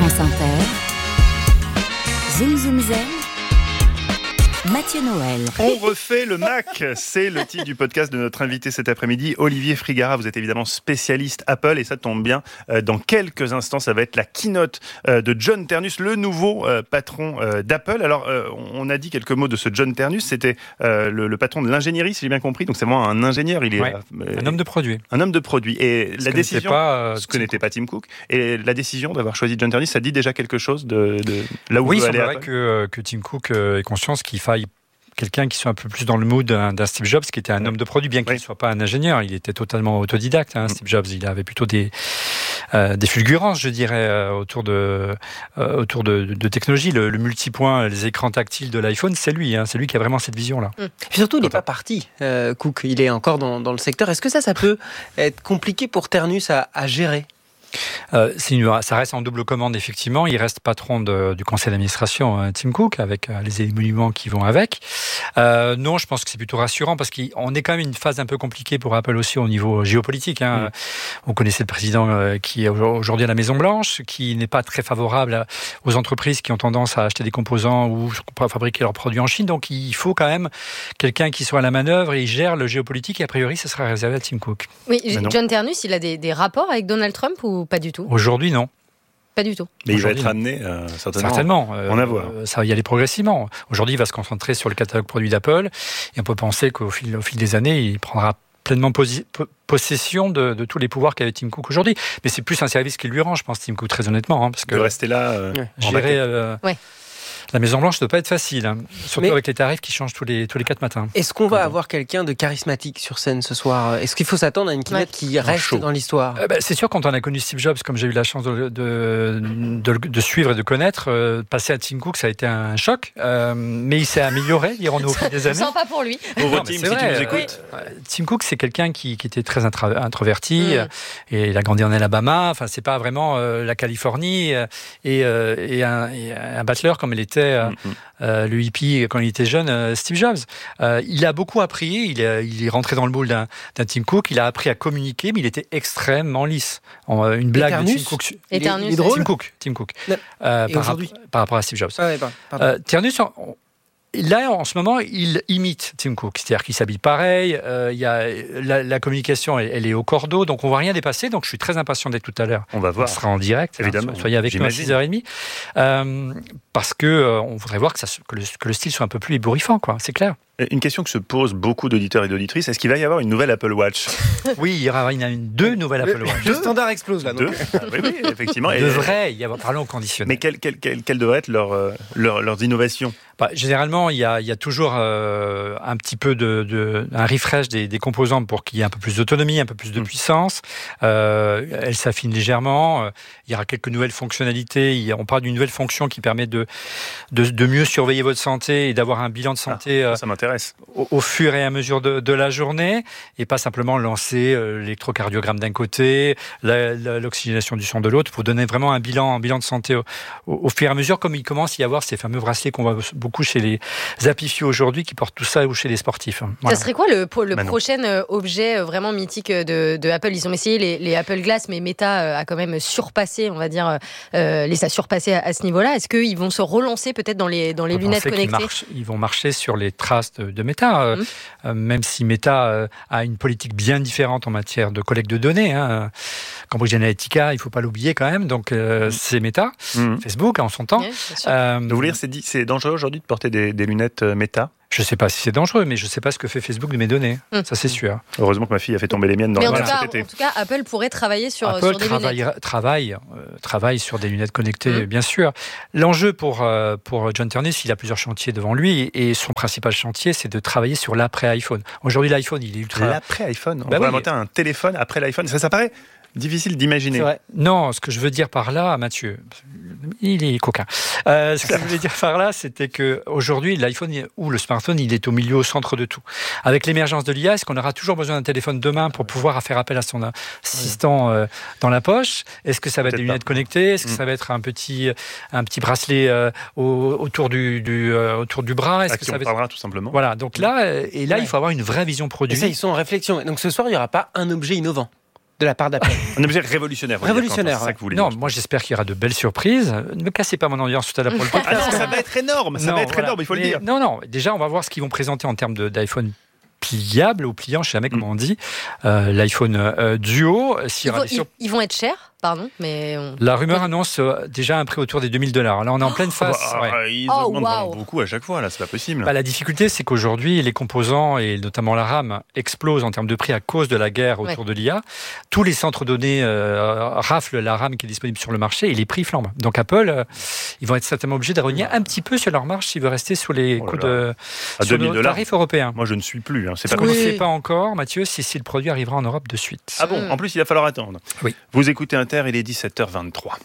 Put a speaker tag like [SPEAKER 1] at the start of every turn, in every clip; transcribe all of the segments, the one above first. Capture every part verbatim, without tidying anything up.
[SPEAKER 1] France Inter, Zoom Zoom Zen, Mathieu Noël.
[SPEAKER 2] On refait le Mac, c'est le titre du podcast de notre invité cet après-midi, Olivier Frigara. Vous êtes évidemment spécialiste Apple et ça tombe bien. Dans quelques instants, ça va être la keynote de John Ternus, le nouveau patron d'Apple. Alors, on a dit quelques mots de ce John Ternus. C'était le, le patron de l'ingénierie, si j'ai bien compris. Donc, c'est vraiment un ingénieur. Il est
[SPEAKER 3] ouais,
[SPEAKER 2] euh,
[SPEAKER 3] un homme de produit.
[SPEAKER 2] Un homme de produit. Et
[SPEAKER 3] ce
[SPEAKER 2] la
[SPEAKER 3] que
[SPEAKER 2] décision,
[SPEAKER 3] pas, euh,
[SPEAKER 2] ce que n'était pas Tim Cook. Et la décision d'avoir choisi John Ternus, ça dit déjà quelque chose de, de là où
[SPEAKER 3] oui,
[SPEAKER 2] veut
[SPEAKER 3] il
[SPEAKER 2] aller
[SPEAKER 3] semblerait
[SPEAKER 2] Apple.
[SPEAKER 3] que, que Tim Cook ait conscience qu'il faille quelqu'un qui soit un peu plus dans le mood d'un, d'un Steve Jobs, qui était un homme de produit, bien qu'il ne oui. soit pas un ingénieur. Il était totalement autodidacte, hein, Steve Jobs. Il avait plutôt des, euh, des fulgurances, je dirais, euh, autour de, euh, autour de, de, de technologie. Le, le multipoint, les écrans tactiles de l'iPhone, c'est lui. Hein, c'est lui qui a vraiment cette vision-là.
[SPEAKER 4] Mmh. Et surtout, il n'est pas parti, euh, Cook. Il est encore dans, dans le secteur. Est-ce que ça, ça peut être compliqué pour Ternus à, à gérer ?
[SPEAKER 3] Euh, c'est une, ça reste en double commande, effectivement. Il reste patron de, du conseil d'administration, hein, Tim Cook, avec euh, les émoluments qui vont avec. Euh, non, je pense que c'est plutôt rassurant parce qu'on est quand même une phase un peu compliquée pour Apple aussi au niveau géopolitique. Hein. Mmh. On connaissait le président euh, qui est aujourd'hui à la Maison-Blanche, qui n'est pas très favorable à, aux entreprises qui ont tendance à acheter des composants ou à fabriquer leurs produits en Chine. Donc, il faut quand même quelqu'un qui soit à la manœuvre et gère le géopolitique. Et a priori, ce sera réservé à Tim Cook.
[SPEAKER 5] Oui, John Ternus, il a des, des rapports avec Donald Trump ou pas du tout ?
[SPEAKER 3] Aujourd'hui, non.
[SPEAKER 5] Pas du tout.
[SPEAKER 2] Mais il va
[SPEAKER 3] Aujourd'hui,
[SPEAKER 2] être amené euh, certainement,
[SPEAKER 3] certainement
[SPEAKER 2] euh, en avoir.
[SPEAKER 3] Euh, ça va y aller progressivement. Aujourd'hui, il va se concentrer sur le catalogue produit d'Apple et on peut penser qu'au fil, au fil des années, il prendra pleinement posi- possession de, de tous les pouvoirs qu'avait Tim Cook aujourd'hui. Mais c'est plus un service qui lui rend, je pense, Tim Cook, très honnêtement. Hein, parce que
[SPEAKER 2] de rester là, euh,
[SPEAKER 3] ouais. gérer... Euh, ouais. La Maison-Blanche ne doit pas être facile, hein. Surtout mais avec les tarifs qui changent tous les, tous les quatre matins.
[SPEAKER 4] Est-ce qu'on va avoir quelqu'un de charismatique sur scène ce soir ? Est-ce qu'il faut s'attendre à une keynote ouais. qui reste chaud dans l'histoire ?
[SPEAKER 3] euh, bah, C'est sûr, quand on a connu Steve Jobs, comme j'ai eu la chance de, de, de, de suivre et de connaître, euh, passer à Tim Cook, ça a été un choc. Euh, mais il s'est amélioré, dirons-nous, au fil des années.
[SPEAKER 5] Sympa pour lui.
[SPEAKER 2] Pauvre Tim, si tu nous écoutes.
[SPEAKER 3] Oui. Tim Cook, c'est quelqu'un qui, qui était très intra- introverti. Mm. Et il a grandi en Alabama. Enfin, c'est pas vraiment euh, la Californie. Euh, et, euh, et, un, et un battleur comme il était... Euh, mm-hmm. Euh, le hippie quand il était jeune, euh, Steve Jobs. Euh, il a beaucoup appris, il est, il est rentré dans le moule d'un, d'un Tim Cook, il a appris à communiquer, mais il était extrêmement lisse. En, une blague
[SPEAKER 4] Ternus.
[SPEAKER 3] de Tim Cook.
[SPEAKER 5] Et Ternus,
[SPEAKER 4] il est drôle.
[SPEAKER 3] Tim Cook. Tim Cook.
[SPEAKER 4] Euh,
[SPEAKER 3] par, rap- par rapport à Steve Jobs.
[SPEAKER 4] Ah ouais,
[SPEAKER 3] euh, Ternus, on, là, en ce moment, il imite Tim Cook. C'est-à-dire qu'il s'habille pareil. Euh, il y a, la, la communication, elle, elle est au cordeau. Donc, on ne voit rien dépasser. Donc, je suis très impatient d'être tout à l'heure.
[SPEAKER 2] On va voir.
[SPEAKER 3] On sera en direct.
[SPEAKER 2] Évidemment.
[SPEAKER 3] Hein, soyez avec
[SPEAKER 2] J'imagine.
[SPEAKER 3] nous à six heures trente. Euh, parce qu'on euh, voudrait voir que, ça, que, le, que le style soit un peu plus ébouriffant, quoi. C'est clair.
[SPEAKER 2] Une question que se posent beaucoup d'auditeurs et d'auditrices, est-ce qu'il va y avoir une nouvelle Apple Watch ?
[SPEAKER 3] Oui, il y aura une, une, deux nouvelles Apple Watch.
[SPEAKER 4] Le standard explose là.
[SPEAKER 2] Deux ah, oui, oui, effectivement.
[SPEAKER 3] Il devrait y avoir, parlons au conditionnel.
[SPEAKER 2] Mais quelles quelle, quelle, quelle devraient être leurs, leurs, leurs innovations ?
[SPEAKER 3] Bah, généralement, il y a, il y a toujours euh, un petit peu de, de un refresh des, des composants pour qu'il y ait un peu plus d'autonomie, un peu plus de mmh. puissance. Euh, elle s'affine légèrement. Il y aura quelques nouvelles fonctionnalités. Il y a, on parle d'une nouvelle fonction qui permet de, de, de mieux surveiller votre santé et d'avoir un bilan de santé.
[SPEAKER 2] Ah, ça m'intéresse.
[SPEAKER 3] Au, au fur et à mesure de, de la journée, et pas simplement lancer euh, l'électrocardiogramme d'un côté, la, la, l'oxygénation du sang de l'autre, pour donner vraiment un bilan, un bilan de santé au, au, au fur et à mesure, comme il commence à y avoir ces fameux bracelets qu'on voit beaucoup chez les apiphios aujourd'hui, qui portent tout ça, ou chez les sportifs. Voilà.
[SPEAKER 5] Ça serait quoi le, le
[SPEAKER 2] Manon.
[SPEAKER 5] prochain objet vraiment mythique de, de Apple ? Ils ont essayé les, les Apple Glass, mais Meta a quand même surpassé, on va dire, euh, les a surpassés à, à ce niveau-là. Est-ce qu'ils vont se relancer peut-être dans les, dans les lunettes connectées ?
[SPEAKER 3] marchent, Ils vont marcher sur les traces de, de Meta, euh, mmh. euh, même si Meta euh, a une politique bien différente en matière de collecte de données. Hein. Cambridge Analytica, il ne faut pas l'oublier quand même. Donc, euh, mmh. c'est Meta, mmh. Facebook en son temps.
[SPEAKER 5] Oui,
[SPEAKER 2] euh, vous voulez dire c'est, c'est dangereux aujourd'hui de porter des, des lunettes Meta ?
[SPEAKER 3] Je ne sais pas si c'est dangereux, mais je ne sais pas ce que fait Facebook de mes données. Mmh. Ça, c'est sûr.
[SPEAKER 2] Heureusement que ma fille a fait tomber les miennes dans
[SPEAKER 5] mais
[SPEAKER 2] la
[SPEAKER 5] main
[SPEAKER 2] cet été.
[SPEAKER 5] En tout cas, Apple pourrait travailler sur,
[SPEAKER 3] Apple
[SPEAKER 5] sur des
[SPEAKER 3] travaille,
[SPEAKER 5] lunettes.
[SPEAKER 3] Travaille, euh, travaille sur des lunettes connectées, mmh. bien sûr. L'enjeu pour, euh, pour John Ternus, il a plusieurs chantiers devant lui, et son principal chantier, c'est de travailler sur l'après-iPhone. Aujourd'hui, l'iPhone, il est ultra...
[SPEAKER 2] L'après-iPhone ? On
[SPEAKER 3] bah
[SPEAKER 2] va
[SPEAKER 3] oui.
[SPEAKER 2] inventer un téléphone après l'iPhone. Ça, ça paraît difficile d'imaginer.
[SPEAKER 3] C'est vrai. Non, ce que je veux dire par là, Mathieu, il est coquin. Euh, ce que je voulais dire par là, c'était qu'aujourd'hui, l'iPhone ou le smartphone, il est au milieu, au centre de tout. Avec l'émergence de l'I A, est-ce qu'on aura toujours besoin d'un téléphone demain pour pouvoir faire appel à son assistant euh, dans la poche ? Est-ce que ça va Peut-être être des lunettes pas. connectées ? Est-ce que mmh. ça va être un petit, un petit bracelet euh, au, autour, du, du, euh, autour du bras ? Est-ce
[SPEAKER 2] à
[SPEAKER 3] que
[SPEAKER 2] qui
[SPEAKER 3] ça
[SPEAKER 2] on
[SPEAKER 3] va
[SPEAKER 2] parlera
[SPEAKER 3] être...
[SPEAKER 2] tout simplement.
[SPEAKER 3] Voilà, donc là, et là,
[SPEAKER 4] ouais.
[SPEAKER 3] il faut avoir une vraie vision produit.
[SPEAKER 4] Et ça, ils sont en réflexion. Donc ce soir, il n'y aura pas un objet innovant. de la part d'Apple.
[SPEAKER 2] Un objet révolutionnaire.
[SPEAKER 4] Révolutionnaire,
[SPEAKER 2] c'est ça que vous voulez
[SPEAKER 3] Non,
[SPEAKER 2] dire.
[SPEAKER 3] moi j'espère qu'il y aura de belles surprises. Ne me cassez pas mon ambiance tout à l'heure pour le podcast.
[SPEAKER 2] Ah non, ça va être énorme, ça
[SPEAKER 3] Non,
[SPEAKER 2] va être
[SPEAKER 3] voilà.
[SPEAKER 2] énorme, il faut
[SPEAKER 3] Mais
[SPEAKER 2] le dire.
[SPEAKER 3] Non, non, déjà on va voir ce qu'ils vont présenter en termes de, d'iPhone pliable ou pliant, je sais jamais comment on dit. Euh, L'iPhone euh, Duo, s'il y
[SPEAKER 5] Ils
[SPEAKER 3] aura
[SPEAKER 5] vont,
[SPEAKER 3] des sur-
[SPEAKER 5] ils- ils vont être chers, pardon, mais on-
[SPEAKER 3] La rumeur annonce euh, déjà un prix autour des deux mille dollars. Là, on est en pleine phase.
[SPEAKER 2] Bah,
[SPEAKER 3] ouais.
[SPEAKER 2] Ils
[SPEAKER 5] Oh,
[SPEAKER 2] augmentent vraiment
[SPEAKER 5] wow.
[SPEAKER 2] beaucoup à chaque fois, là, c'est pas possible.
[SPEAKER 3] Bah, la difficulté, c'est qu'aujourd'hui, les composants et notamment la RAM explosent en termes de prix à cause de la guerre autour
[SPEAKER 5] Ouais.
[SPEAKER 3] de l'I A. Tous les centres données euh, raflent la RAM qui est disponible sur le marché et les prix flambent. Donc Apple, euh, ils vont être certainement obligés de rogner un petit peu sur leur marge s'ils veulent rester sous les
[SPEAKER 2] Oh là
[SPEAKER 3] coûts
[SPEAKER 2] là.
[SPEAKER 3] de
[SPEAKER 2] À
[SPEAKER 3] sur
[SPEAKER 2] deux mille
[SPEAKER 3] nos
[SPEAKER 2] dollars.
[SPEAKER 3] tarifs européens.
[SPEAKER 2] Moi, je ne suis plus, hein, c'est
[SPEAKER 3] Ce
[SPEAKER 2] pas
[SPEAKER 3] qu'on ne
[SPEAKER 2] possible.
[SPEAKER 3] sait pas encore, Mathieu, c'est si le produit arrivera en Europe de suite.
[SPEAKER 2] Ah bon, en plus, il va falloir attendre.
[SPEAKER 3] Oui.
[SPEAKER 2] Vous écoutez Inter, il est dix-sept heures vingt-trois.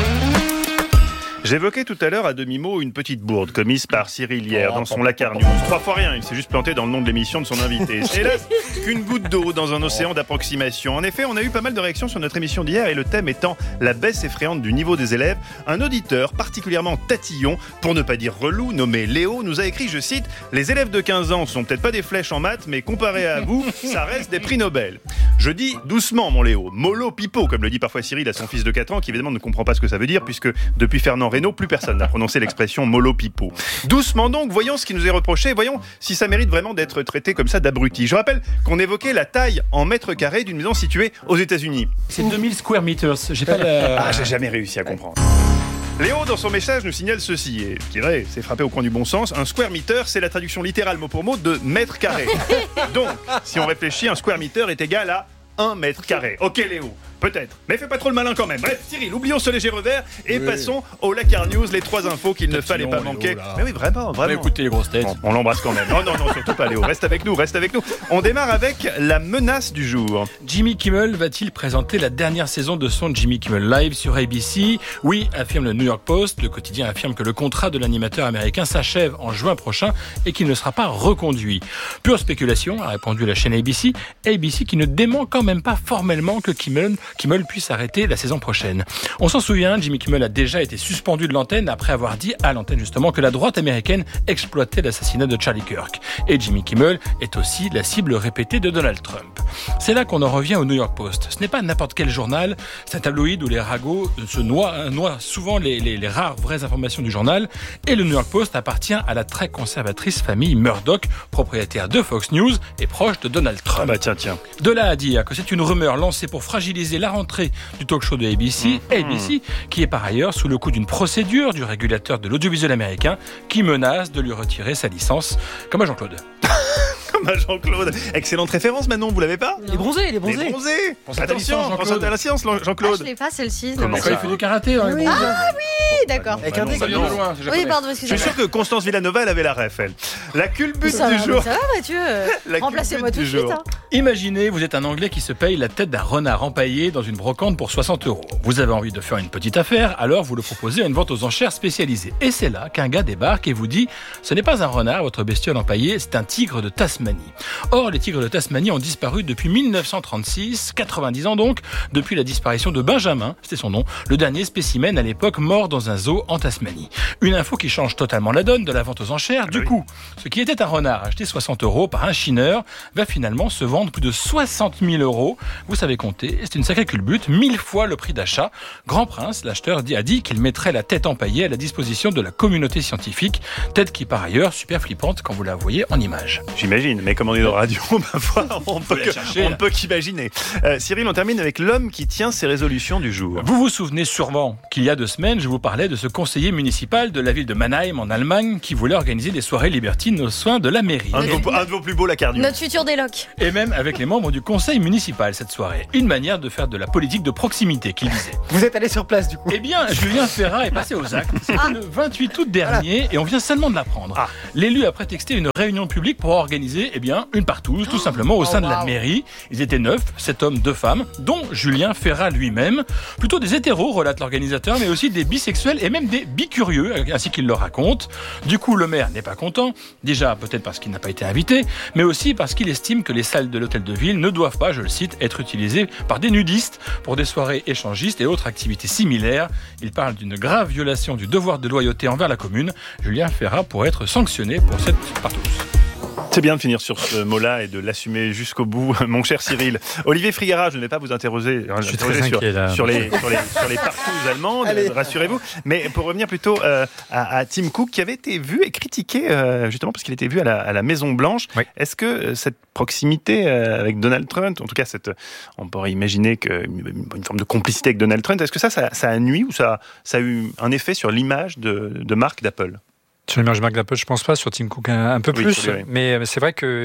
[SPEAKER 2] J'évoquais tout à l'heure à demi-mot une petite bourde commise par Cyril hier dans son Lacar News. Trois fois rien, il s'est juste planté dans le nom de l'émission de son invité. C'est hélas qu'une goutte d'eau dans un océan d'approximation. En effet, on a eu pas mal de réactions sur notre émission d'hier et le thème étant la baisse effrayante du niveau des élèves. Un auditeur particulièrement tatillon, pour ne pas dire relou, nommé Léo, nous a écrit, je cite, « Les élèves de quinze ans sont peut-être pas des flèches en maths, mais comparé à vous, ça reste des prix Nobel. » Je dis doucement, mon Léo, mollo pipo, comme le dit parfois Cyril à son fils de quatre ans, qui évidemment ne comprend pas ce que ça veut dire, puisque depuis Fernand Reynaud, plus personne n'a prononcé l'expression mollo pipo. Doucement donc, voyons ce qui nous est reproché, voyons si ça mérite vraiment d'être traité comme ça d'abruti. Je rappelle qu'on évoquait la taille en mètres carrés d'une maison située aux États-Unis.
[SPEAKER 6] C'est deux mille square meters. J'ai pas la...
[SPEAKER 2] Ah, j'ai jamais réussi à comprendre. Léo, dans son message, nous signale ceci, et je dirais, c'est frappé au coin du bon sens, un square meter, c'est la traduction littérale mot pour mot de mètre carré. Donc, si on réfléchit, un square meter est égal à un mètre carré. Ok Léo, peut-être, mais fais pas trop le malin quand même. Bref, Cyril, oublions ce léger revers et
[SPEAKER 6] Oui.
[SPEAKER 2] passons au Lacar News, les trois infos qu'il ne fallait pas
[SPEAKER 6] Léo,
[SPEAKER 2] manquer.
[SPEAKER 6] là.
[SPEAKER 2] Mais oui, vraiment,
[SPEAKER 6] On va
[SPEAKER 2] vraiment.
[SPEAKER 6] écouter les grosses têtes.
[SPEAKER 2] Bon, on l'embrasse quand même. Non, non, non, surtout pas Léo, reste avec nous, reste avec nous. On démarre avec la menace du jour.
[SPEAKER 6] Jimmy Kimmel va-t-il présenter la dernière saison de son Jimmy Kimmel Live sur A B C ? Oui, affirme le New York Post. Le quotidien affirme que le contrat de l'animateur américain s'achève en juin prochain et qu'il ne sera pas reconduit. Pure spéculation, a répondu la chaîne A B C. A B C qui ne dément quand même pas formellement que Kimmel, Kimmel puisse arrêter la saison prochaine. On s'en souvient, Jimmy Kimmel a déjà été suspendu de l'antenne après avoir dit à l'antenne justement que la droite américaine exploitait l'assassinat de Charlie Kirk. Et Jimmy Kimmel est aussi la cible répétée de Donald Trump. C'est là qu'on en revient au New York Post. Ce n'est pas n'importe quel journal, c'est un tabloïd où les ragots se noient, noient souvent les, les, les rares vraies informations du journal. Et le New York Post appartient à la très conservatrice famille Murdoch, propriétaire de Fox News et proche de Donald Trump.
[SPEAKER 2] Ah bah tiens, tiens.
[SPEAKER 6] De là à dire que c'est une rumeur lancée pour fragiliser la rentrée du talk show de A B C, A B C qui est par ailleurs sous le coup d'une procédure du régulateur de l'audiovisuel américain qui menace de lui retirer sa licence, comme à Jean-Claude.
[SPEAKER 2] Comme à Jean-Claude. Excellente référence, Manon, vous l'avez pas
[SPEAKER 4] Les bronzés, les
[SPEAKER 2] Les
[SPEAKER 4] bronzés.
[SPEAKER 2] bronzés.
[SPEAKER 6] Pense à ta
[SPEAKER 2] Attention,
[SPEAKER 6] licence,
[SPEAKER 2] pense
[SPEAKER 6] Jean-Claude.
[SPEAKER 2] à la science,
[SPEAKER 5] Ah,
[SPEAKER 2] Jean-Claude.
[SPEAKER 5] je l'ai pas celle-ci.
[SPEAKER 2] Comment
[SPEAKER 5] non.
[SPEAKER 2] ça
[SPEAKER 6] Quand il fait du karaté, hein, les
[SPEAKER 5] Oui,
[SPEAKER 6] bronzés.
[SPEAKER 5] Oui, d'accord.
[SPEAKER 4] Avec un
[SPEAKER 2] Bah non,
[SPEAKER 4] dé.
[SPEAKER 2] bah
[SPEAKER 6] Ça
[SPEAKER 2] non.
[SPEAKER 6] vient de loin, c'est
[SPEAKER 5] Oui,
[SPEAKER 6] japonais.
[SPEAKER 5] pardon,
[SPEAKER 2] Je suis
[SPEAKER 5] excusez-moi.
[SPEAKER 2] sûr que Constance Villanova, elle avait la ref, elle. La culbute
[SPEAKER 5] Ça
[SPEAKER 2] du
[SPEAKER 5] va,
[SPEAKER 2] jour.
[SPEAKER 5] ça va, Mathieu.
[SPEAKER 2] La
[SPEAKER 5] Remplacez-moi
[SPEAKER 2] culbute
[SPEAKER 5] tout
[SPEAKER 2] du
[SPEAKER 5] de suite.
[SPEAKER 2] jour.
[SPEAKER 5] hein.
[SPEAKER 6] Imaginez, vous êtes un Anglais qui se paye la tête d'un renard empaillé dans une brocante pour soixante euros. Vous avez envie de faire une petite affaire, alors vous le proposez à une vente aux enchères spécialisée. Et c'est là qu'un gars débarque et vous dit « Ce n'est pas un renard, votre bestiole empaillée, c'est un tigre de Tasmanie. » Or, les tigres de Tasmanie ont disparu depuis mille neuf cent trente-six, quatre-vingt-dix ans donc, depuis la disparition de Benjamin, c'était son nom, le dernier spécimen à l'époque mort dans un zoo en Tasmanie. Une info qui change totalement la donne de la vente aux enchères. Du
[SPEAKER 2] oui.
[SPEAKER 6] coup, ce qui était un renard acheté soixante euros par un chineur va finalement se vendre plus de soixante mille euros. Vous savez compter, c'est une sacrée culbute, mille fois le prix d'achat. Grand Prince, l'acheteur, dit- a dit qu'il mettrait la tête empaillée à la disposition de la communauté scientifique, tête qui par ailleurs super flippante quand vous la voyez en image.
[SPEAKER 2] J'imagine, mais comme on est dans la radio, ma foi, on peut
[SPEAKER 6] la
[SPEAKER 2] que-
[SPEAKER 6] chercher,
[SPEAKER 2] on ne
[SPEAKER 6] là.
[SPEAKER 2] peut qu'imaginer. Euh, Cyril, on termine avec l'homme qui tient ses résolutions du jour.
[SPEAKER 6] Vous vous souvenez sûrement qu'il y a deux semaines, je vous parlais de ce conseiller municipal de la ville de Mannheim en Allemagne qui voulait organiser des soirées libertines aux soins de la mairie.
[SPEAKER 2] Un de vos, un de vos plus beaux Lacar News.
[SPEAKER 5] Notre futur déloc.
[SPEAKER 6] Et même avec les membres du conseil municipal cette soirée. Une manière de faire de la politique de proximité qu'il visait.
[SPEAKER 4] Vous êtes allé sur place du coup.
[SPEAKER 6] Eh bien, Julien Ferrat est passé aux actes. C'était le vingt-huit août dernier et on vient seulement de l'apprendre.
[SPEAKER 2] Ah.
[SPEAKER 6] L'élu a prétexté une réunion publique pour organiser eh bien, une partouze, tout simplement au sein de la
[SPEAKER 5] wow.
[SPEAKER 6] mairie. Ils étaient neuf, sept hommes, deux femmes, dont Julien Ferrat lui-même. Plutôt des hétéros, relate l'organisateur, mais aussi des bisexuels et même des bicurieux, ainsi qu'il le raconte. Du coup, le maire n'est pas content. Déjà, peut-être parce qu'il n'a pas été invité, mais aussi parce qu'il estime que les salles de l'hôtel de ville ne doivent pas, je le cite, être utilisées par des nudistes pour des soirées échangistes et autres activités similaires. Il parle d'une grave violation du devoir de loyauté envers la commune. Julien Ferrat pourrait être sanctionné pour cette partouze.
[SPEAKER 2] C'est bien de finir sur ce mot-là et de l'assumer jusqu'au bout, mon cher Cyril. Olivier Frigara, je ne vais pas vous interroger,
[SPEAKER 3] je suis
[SPEAKER 2] interroger
[SPEAKER 3] très
[SPEAKER 2] sur,
[SPEAKER 3] inquiet, là.
[SPEAKER 2] sur, les, sur, les, sur les parcours allemands,
[SPEAKER 4] Allez.
[SPEAKER 2] rassurez-vous. Mais pour revenir plutôt euh, à, à Tim Cook, qui avait été vu et critiqué, euh, justement parce qu'il était vu à la, à la Maison-Blanche.
[SPEAKER 3] Oui.
[SPEAKER 2] Est-ce que euh, cette proximité euh, avec Donald Trump, en tout cas, cette, on pourrait imaginer qu'une une forme de complicité avec Donald Trump, est-ce que ça, ça, ça a nui ou ça, ça a eu un effet sur l'image de, de marque d'Apple ?
[SPEAKER 3] Sur l'image de marque d'Apple, je pense pas. Sur Tim Cook, un, un peu
[SPEAKER 2] Oui,
[SPEAKER 3] plus.
[SPEAKER 2] oui.
[SPEAKER 3] Mais, mais c'est vrai que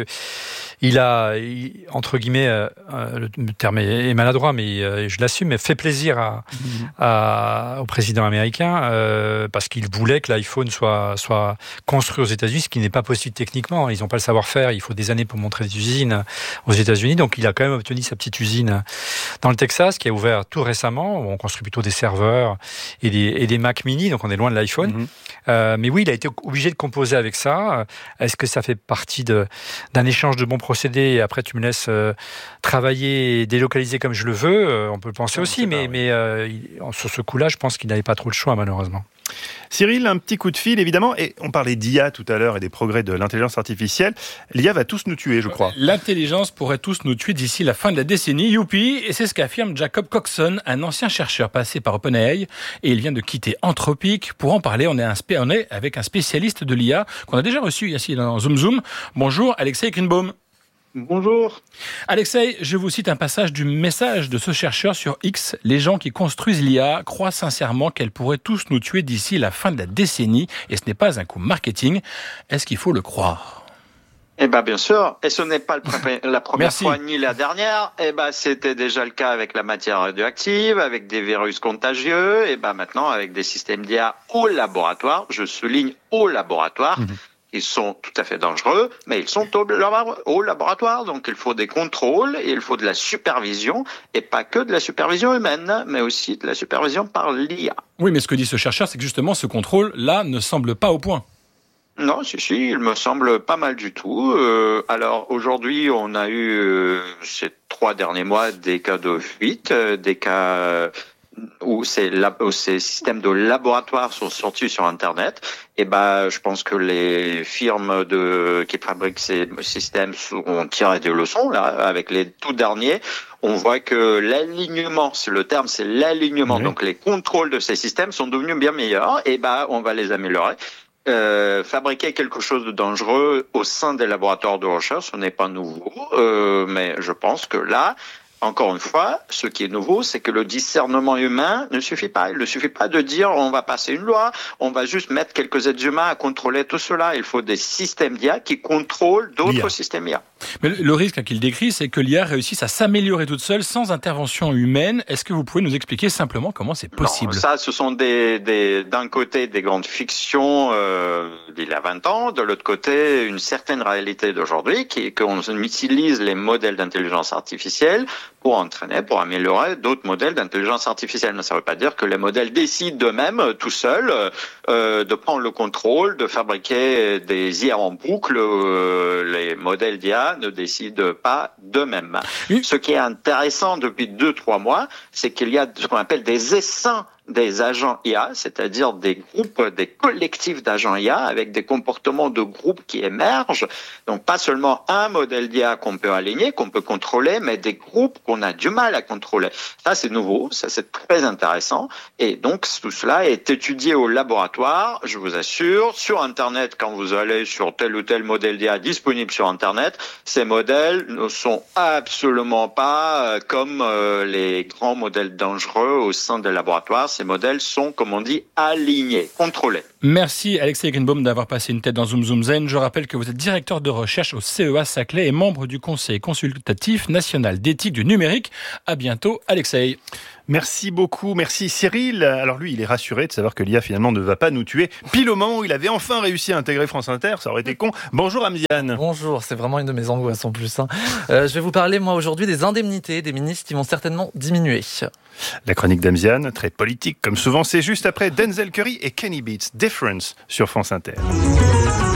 [SPEAKER 3] il a, il, entre guillemets, euh, le terme est, est maladroit, mais euh, je l'assume, mais fait plaisir à, mm-hmm. à, au président américain euh, parce qu'il voulait que l'iPhone soit, soit construit aux États-Unis, ce qui n'est pas possible techniquement. Ils n'ont pas le savoir-faire. Il faut des années pour montrer des usines aux États-Unis. Donc, il a quand même obtenu sa petite usine dans le Texas, qui a ouvert tout récemment. On construit plutôt des serveurs et des, et des Mac Mini, donc on est loin de l'iPhone. Mm-hmm. Euh, mais oui, il a été obligé de composer avec ça. Est-ce que ça fait partie de, d'un échange de bons procédés et après tu me laisses euh, travailler et délocaliser comme je le veux? euh, On peut le penser non, aussi, mais, pas, mais euh, il, sur ce coup-là, je pense qu'il n'avait pas trop le choix, malheureusement.
[SPEAKER 2] Cyril, un petit coup de fil, évidemment. Et on parlait d'I A tout à l'heure et des progrès de l'intelligence artificielle. L'I A va tous nous tuer, je crois.
[SPEAKER 6] L'intelligence pourrait tous nous tuer d'ici la fin de la décennie. Youpi! Et c'est ce qu'affirme Jacob Coxon, un ancien chercheur passé par OpenAI. Et il vient de quitter Anthropic. Pour en parler, on est, un spé- on est avec un spécialiste de l'I A qu'on a déjà reçu ici dans Zoom Zoom. Bonjour, Alexei Greenbaum.
[SPEAKER 7] Bonjour.
[SPEAKER 6] Alexei, je vous cite un passage du message de ce chercheur sur X. Les gens qui construisent l'I A croient sincèrement qu'elle pourrait tous nous tuer d'ici la fin de la décennie. Et ce n'est pas un coup marketing. Est-ce qu'il faut le croire ?
[SPEAKER 7] Eh ben bien sûr, et ce n'est pas le pre- la première
[SPEAKER 6] Merci.
[SPEAKER 7] fois ni la dernière. Eh ben c'était déjà le cas avec la matière radioactive, avec des virus contagieux. Et ben maintenant avec des systèmes d'I A au laboratoire. Je souligne au laboratoire. Mmh. Ils sont tout à fait dangereux, mais ils sont au, au laboratoire. Donc il faut des contrôles, et il faut de la supervision, et pas que de la supervision humaine, mais aussi de la supervision par l'I A.
[SPEAKER 6] Oui, mais ce que dit ce chercheur, c'est que justement ce contrôle-là ne semble pas au point.
[SPEAKER 7] Non, si, si, il me semble pas mal du tout. Euh, alors aujourd'hui, on a eu euh, ces trois derniers mois des cas de fuite, euh, des cas où ces, lab- où ces systèmes de laboratoire sont sortis sur Internet. Et ben, je pense que les firmes de qui fabriquent ces systèmes ont tiré des leçons là avec les tout derniers. On voit que l'alignement, c'est le terme, c'est l'alignement. Oui. Donc les contrôles de ces systèmes sont devenus bien meilleurs. Et ben, on va les améliorer. Euh, fabriquer quelque chose de dangereux au sein des laboratoires de recherche, ce n'est pas nouveau, euh, mais je pense que là, encore une fois, ce qui est nouveau, c'est que le discernement humain ne suffit pas. Il ne suffit pas de dire on va passer une loi, on va juste mettre quelques êtres humains à contrôler tout cela. Il faut des systèmes d'I A qui contrôlent d'autres l'I A. Systèmes I A.
[SPEAKER 6] Mais le risque qu'il décrit, c'est que l'I A réussisse à s'améliorer toute seule sans intervention humaine. Est-ce que vous pouvez nous expliquer simplement comment c'est possible ?
[SPEAKER 7] Non, ça, ce sont des, des, d'un côté des grandes fictions euh, d'il y a vingt ans, de l'autre côté une certaine réalité d'aujourd'hui, qui est qu'on utilise les modèles d'intelligence artificielle pour entraîner, pour améliorer d'autres modèles d'intelligence artificielle. Mais ça ne veut pas dire que les modèles décident d'eux-mêmes, tout seuls, euh, de prendre le contrôle, de fabriquer des I A en boucle. Euh, les modèles d'I A ne décident pas d'eux-mêmes. Oui. Ce qui est intéressant depuis deux, trois mois, c'est qu'il y a ce qu'on appelle des essaims des agents I A, c'est-à-dire des groupes, des collectifs d'agents I A avec des comportements de groupe qui émergent. Donc pas seulement un modèle d'I A qu'on peut aligner, qu'on peut contrôler, mais des groupes qu'on a du mal à contrôler. Ça c'est nouveau, ça c'est très intéressant. Et donc tout cela est étudié au laboratoire, je vous assure. Sur Internet, quand vous allez sur tel ou tel modèle d'I A disponible sur Internet, ces modèles ne sont absolument pas comme les grands modèles dangereux au sein des laboratoires. Ces modèles sont, comme on dit, alignés, contrôlés.
[SPEAKER 6] Merci Alexei Greenbaum d'avoir passé une tête dans Zoom Zoom Zen. Je rappelle que vous êtes directeur de recherche au C E A Saclay et membre du Conseil consultatif national d'éthique du numérique. À bientôt Alexei.
[SPEAKER 2] Merci beaucoup, merci Cyril. Alors lui, il est rassuré de savoir que l'I A finalement ne va pas nous tuer. Pile au moment où il avait enfin réussi à intégrer France Inter, ça aurait été con. Bonjour Amziane.
[SPEAKER 8] Bonjour, c'est vraiment une de mes angoisses en plus. Hein. Euh, je vais vous parler moi aujourd'hui des indemnités des ministres qui vont certainement diminuer.
[SPEAKER 2] La chronique d'Amziane, très politique comme souvent, c'est juste après Denzel Curry et Kenny Beats, Difference sur France Inter.